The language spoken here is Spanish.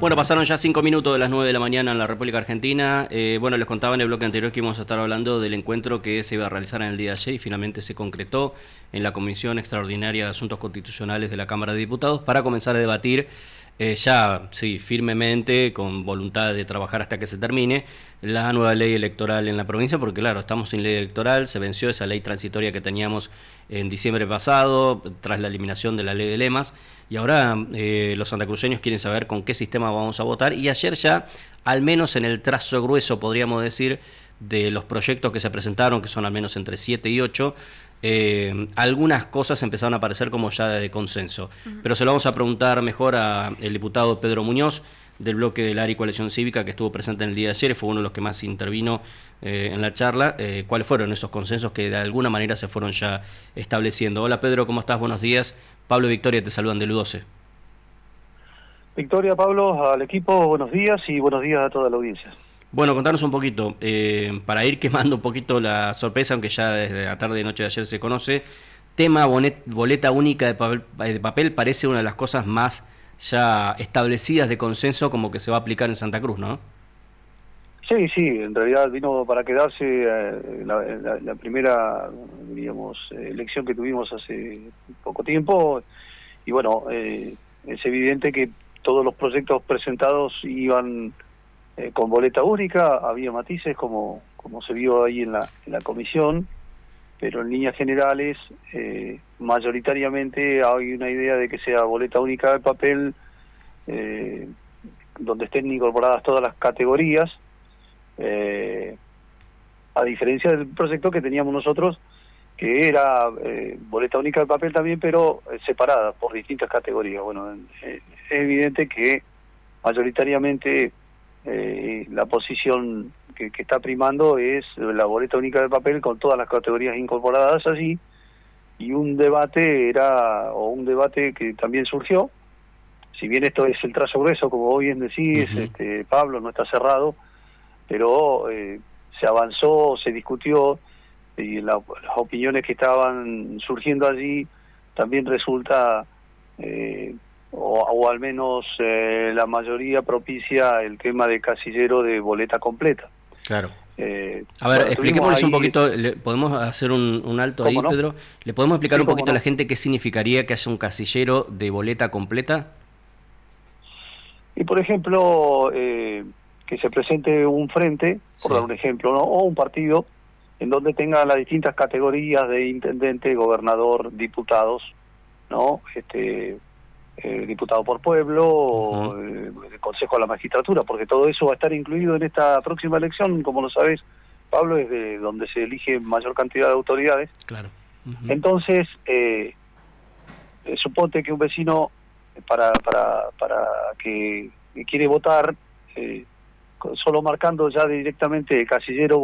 Bueno, pasaron ya 5 minutos de las 9 de la mañana en la República Argentina. Bueno, les contaba en el bloque anterior que íbamos a estar hablando del encuentro que se iba a realizar en el día de ayer y finalmente se concretó en la Comisión Extraordinaria de Asuntos Constitucionales de la Cámara de Diputados para comenzar a debatir firmemente, con voluntad de trabajar hasta que se termine, la nueva ley electoral en la provincia, porque claro, estamos sin ley electoral, se venció esa ley transitoria que teníamos en diciembre pasado, tras la eliminación de la ley de lemas, y ahora los santacruceños quieren saber con qué sistema vamos a votar, y ayer ya, al menos en el trazo grueso, podríamos decir, de los proyectos que se presentaron, que son al menos entre 7 y 8, algunas cosas empezaron a aparecer como ya de consenso. Pero se lo vamos a preguntar mejor al diputado Pedro Muñoz, del bloque del ARI Coalición Cívica, que estuvo presente en el día de ayer y fue uno de los que más intervino en la charla. ¿Cuáles fueron esos consensos que de alguna manera se fueron ya estableciendo? Hola Pedro, ¿cómo estás? Buenos días. Pablo y Victoria te saludan del U12. Victoria, Pablo, al equipo, buenos días y buenos días a toda la audiencia. Bueno, contanos un poquito, para ir quemando un poquito la sorpresa, aunque ya desde la tarde y noche de ayer se conoce, tema boleta única de papel parece una de las cosas más ya establecidas de consenso como que se va a aplicar en Santa Cruz, ¿no? Sí, en realidad vino para quedarse la primera, diríamos, elección que tuvimos hace poco tiempo, y bueno, es evidente que todos los proyectos presentados iban con boleta única. Había matices como se vio ahí en la comisión, pero en líneas generales mayoritariamente hay una idea de que sea boleta única de papel, donde estén incorporadas todas las categorías, a diferencia del proyecto que teníamos nosotros, que era boleta única de papel también, pero separada por distintas categorías. Bueno, es evidente que mayoritariamente la posición que está primando es la boleta única de papel con todas las categorías incorporadas allí, y un debate que también surgió, si bien esto es el trazo grueso, como bien decís, Pablo, no está cerrado, pero se avanzó, se discutió, y las opiniones que estaban surgiendo allí también resulta o al menos la mayoría propicia el tema de casillero de boleta completa. Claro. A ver, expliquémonos un poquito, ¿podemos hacer un alto ahí, no, Pedro? ¿Le podemos explicar un poquito a la gente qué significaría que haya un casillero de boleta completa? Y por ejemplo, que se presente un frente, por dar un ejemplo, ¿no? O un partido en donde tenga las distintas categorías de intendente, gobernador, diputados, ¿no? Diputado por pueblo, el Consejo de la Magistratura, porque todo eso va a estar incluido en esta próxima elección, como lo sabes, Pablo, es de donde se elige mayor cantidad de autoridades. Claro. Entonces, suponte que un vecino para que quiere votar, solo marcando ya directamente el casillero